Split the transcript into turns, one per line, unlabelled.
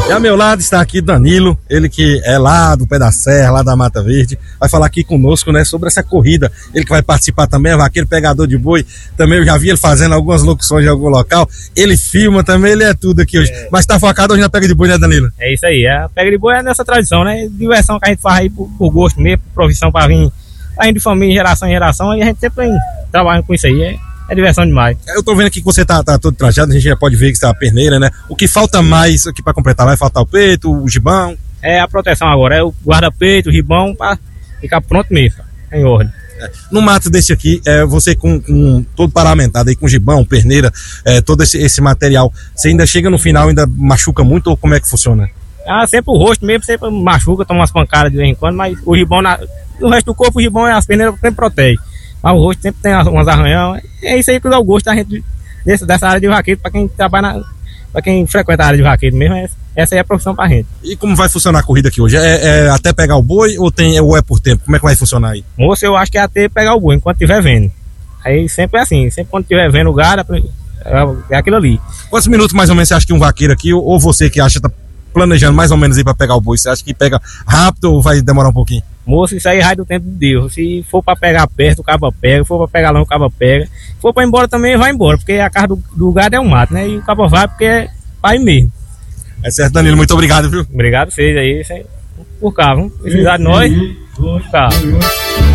E ao meu lado está aqui Danilo, ele que é lá do Pé da Serra, lá da Mata Verde, vai falar aqui conosco, né, sobre essa corrida. Ele que vai participar também, é vaqueiro pegador de boi, também eu já vi ele fazendo algumas locuções em algum local, ele filma também, ele é tudo aqui hoje. Mas tá focado hoje na pega de boi, né, Danilo?
É isso aí, a pega de boi é nessa tradição, né, diversão que a gente faz aí por gosto mesmo, por profissão pra vir, saindo de família, geração em geração, e a gente sempre vem trabalhando com isso aí, é diversão demais.
Eu tô vendo aqui que você tá todo trajado, a gente já pode ver que está a perneira, né? O que falta mais aqui pra completar? Vai faltar o peito, o gibão?
É a proteção agora, é o guarda-peito, o ribão, pra ficar pronto mesmo, em ordem.
No mato desse aqui, você com todo paramentado aí, com gibão, perneira, todo esse material, você ainda chega no final, ainda machuca muito ou como é que funciona?
Sempre o rosto mesmo, sempre machuca, toma umas pancadas de vez em quando, mas o ribão, no resto do corpo, o ribão e as perneras sempre protege. Mas o rosto sempre tem umas arranhão. É isso aí que dá o gosto da gente dessa área de vaqueiro, para quem trabalha, para quem frequenta a área de vaqueiro mesmo, essa aí é a profissão pra gente.
E como vai funcionar a corrida aqui hoje? É até pegar o boi ou é por tempo? Como é que vai funcionar aí?
Moço, eu acho que é até pegar o boi, enquanto estiver vendo. Aí sempre é assim, sempre quando estiver vendo o gado, é aquilo ali.
Quantos minutos mais ou menos você acha que um vaqueiro aqui, ou você que acha, tá planejando mais ou menos aí pra pegar o boi, você acha que pega rápido ou vai demorar um pouquinho?
Moço, isso aí vai do tempo de Deus. Se for pra pegar perto, o cabo pega. Se for pra pegar longe, o cabo pega. Se for pra ir embora também, vai embora. Porque a casa do gado é um mato, né? E o cabo vai porque é pai mesmo.
É certo, Danilo. Muito obrigado, viu?
Obrigado a vocês aí. Por cá, vamos precisar de nós. Por cá.